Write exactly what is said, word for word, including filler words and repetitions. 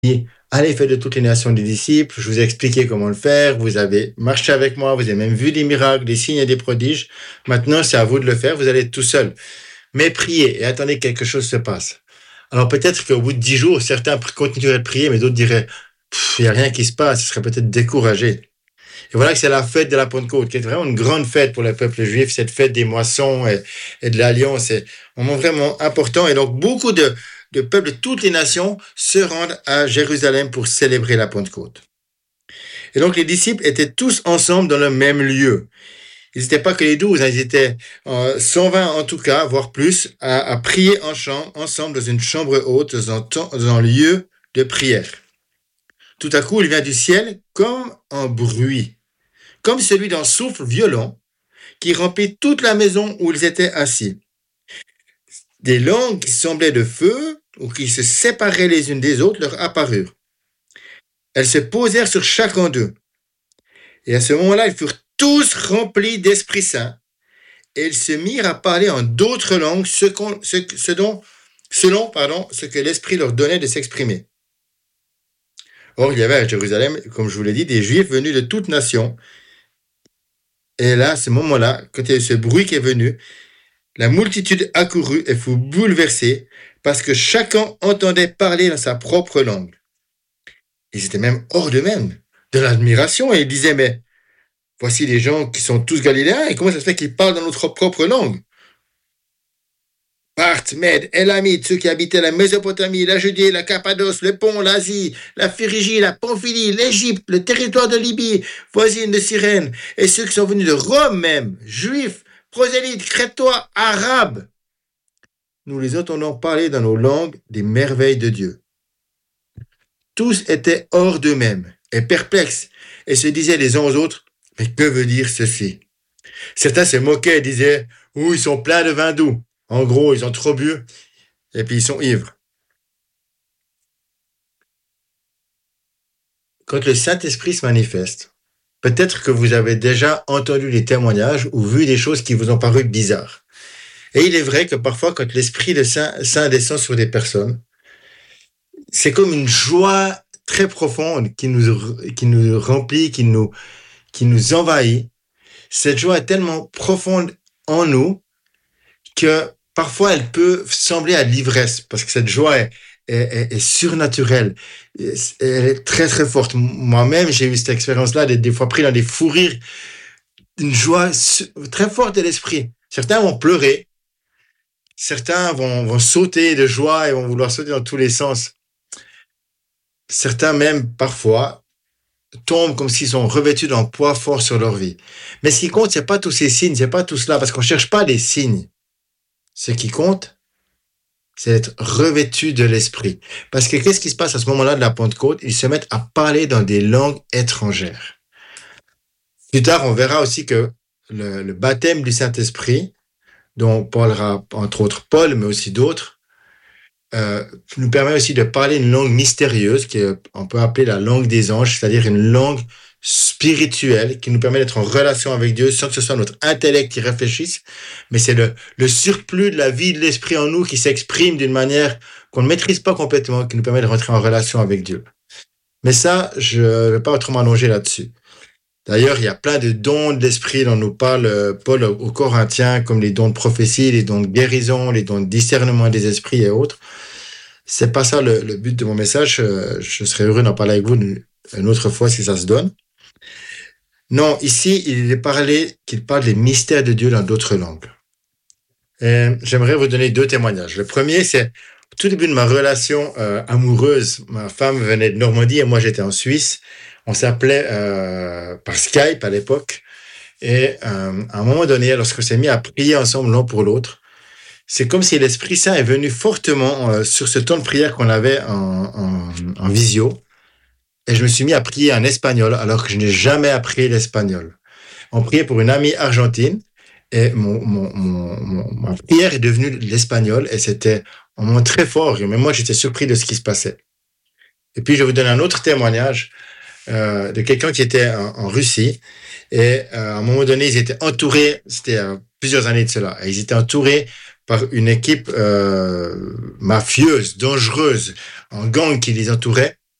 dit, allez, faites de toutes les nations des disciples, je vous ai expliqué comment le faire, vous avez marché avec moi, vous avez même vu des miracles, des signes et des prodiges. Maintenant, c'est à vous de le faire, vous allez être tout seul. Mais priez et attendez que quelque chose se passe. Alors peut-être qu'au bout de dix jours, certains continueraient de prier, mais d'autres diraient, il n'y a rien qui se passe, ils seraient peut-être découragés. Et voilà que c'est la fête de la Pentecôte, qui est vraiment une grande fête pour le peuple juif, cette fête des moissons et, et de l'Alliance. C'est un moment vraiment important. Et donc, beaucoup de, de peuples de toutes les nations se rendent à Jérusalem pour célébrer la Pentecôte. Et donc, les disciples étaient tous ensemble dans le même lieu. Ils n'étaient pas que les douze, hein, ils étaient euh, cent vingt en tout cas, voire plus, à, à prier en chambre, ensemble dans une chambre haute, dans un, dans un lieu de prière. Tout à coup, il vient du ciel comme un bruit, comme celui d'un souffle violent qui remplit toute la maison où ils étaient assis. Des langues qui semblaient de feu ou qui se séparaient les unes des autres leur apparurent. Elles se posèrent sur chacun d'eux. Et à ce moment-là, ils furent tous remplis d'Esprit Saint et ils se mirent à parler en d'autres langues ce ce, ce dont, selon pardon, ce que l'Esprit leur donnait de s'exprimer. Or, il y avait à Jérusalem, comme je vous l'ai dit, des Juifs venus de toutes nations. Et là, à ce moment-là, quand il y a eu ce bruit qui est venu, la multitude accourut et fut bouleversée parce que chacun entendait parler dans sa propre langue. Ils étaient même hors d'eux-mêmes, de l'admiration, et ils disaient, mais voici les gens qui sont tous galiléens, et comment ça se fait qu'ils parlent dans notre propre langue? Parthes, Mèdes, Élamites, ceux qui habitaient la Mésopotamie, la Judée, la Cappadoce, le Pont, l'Asie, la Phrygie, la Pamphylie, l'Égypte, le territoire de Libye, voisine de Cyrène, et ceux qui sont venus de Rome même, juifs, prosélytes, crétois, arabes. Nous les entendons parler dans nos langues des merveilles de Dieu. Tous étaient hors d'eux-mêmes et perplexes et se disaient les uns aux autres, mais que veut dire ceci? Certains se moquaient et disaient, oh, ils sont pleins de vin doux. En gros, ils ont trop bu et puis ils sont ivres. Quand le Saint-Esprit se manifeste, peut-être que vous avez déjà entendu des témoignages ou vu des choses qui vous ont paru bizarres. Et il est vrai que parfois, quand l'Esprit de Saint, Saint descend sur des personnes, c'est comme une joie très profonde qui nous, qui nous remplit, qui nous, qui nous envahit. Cette joie est tellement profonde en nous que parfois elle peut sembler à l'ivresse, parce que cette joie est, est, est surnaturelle. Elle est très très forte. Moi-même, j'ai eu cette expérience-là, des, des fois pris dans des fous rires, une joie très forte de l'esprit. Certains vont pleurer, certains vont, vont sauter de joie et vont vouloir sauter dans tous les sens. Certains même, parfois, tombent comme s'ils sont revêtus d'un poids fort sur leur vie. Mais ce qui compte, c'est pas tous ces signes, c'est pas tout cela, parce qu'on cherche pas des signes. Ce qui compte, c'est d'être revêtu de l'esprit. Parce que qu'est-ce qui se passe à ce moment-là de la Pentecôte? Ils se mettent à parler dans des langues étrangères. Plus tard, on verra aussi que le, le baptême du Saint-Esprit, dont parlera entre autres Paul, mais aussi d'autres, Euh, nous permet aussi de parler une langue mystérieuse, qu'on peut appeler la langue des anges, c'est-à-dire une langue spirituelle qui nous permet d'être en relation avec Dieu sans que ce soit notre intellect qui réfléchisse, mais c'est le, le surplus de la vie de l'esprit en nous qui s'exprime d'une manière qu'on ne maîtrise pas complètement, qui nous permet de rentrer en relation avec Dieu. Mais ça, je ne vais pas autrement allonger là-dessus. D'ailleurs, il y a plein de dons de l'esprit dont nous parle Paul aux Corinthiens, comme les dons de prophétie, les dons de guérison, les dons de discernement des esprits et autres. C'est pas ça le, le but de mon message. Je serais heureux d'en parler avec vous une, une autre fois si ça se donne. Non, ici, il est parlé qu'il parle des mystères de Dieu dans d'autres langues. Et j'aimerais vous donner deux témoignages. Le premier, c'est au tout début de ma relation euh, amoureuse. Ma femme venait de Normandie et moi, j'étais en Suisse. On s'appelait euh, par Skype à l'époque. Et euh, à un moment donné, lorsqu'on s'est mis à prier ensemble l'un pour l'autre, c'est comme si l'Esprit Saint est venu fortement euh, sur ce temps de prière qu'on avait en, en, en visio. Et je me suis mis à prier en espagnol alors que je n'ai jamais appris l'espagnol. On priait pour une amie argentine et mon, mon, mon, mon, ma prière est devenue l'espagnol et c'était un moment très fort. Mais moi, j'étais surpris de ce qui se passait. Et puis, je vais vous donner un autre témoignage euh, de quelqu'un qui était en, en Russie. Et euh, à un moment donné, ils étaient entourés, c'était euh, plusieurs années de cela, et ils étaient entourés par une équipe euh, mafieuse, dangereuse, en gang qui les entourait.